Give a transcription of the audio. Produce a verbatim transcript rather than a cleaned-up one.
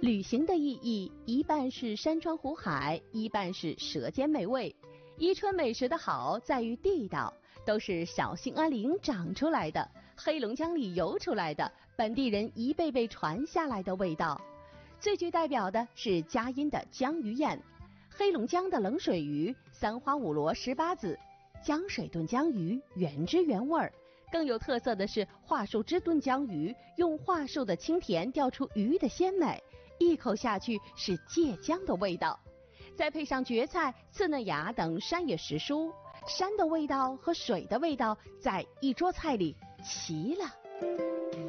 旅行的意义，一半是山川湖海，一半是舌尖美味。伊春美食的好在于地道，都是小兴安岭长出来的，黑龙江里游出来的，本地人一辈辈传下来的味道。最具代表的是佳音的江鱼宴，黑龙江的冷水鱼，三花五罗十八子，江水炖江鱼，原汁原味儿。更有特色的是桦树汁炖江鱼，用桦树的清甜调出鱼的鲜美，一口下去是芥姜的味道，再配上蕨菜、刺嫩芽等山野食蔬，山的味道和水的味道在一桌菜里齐了。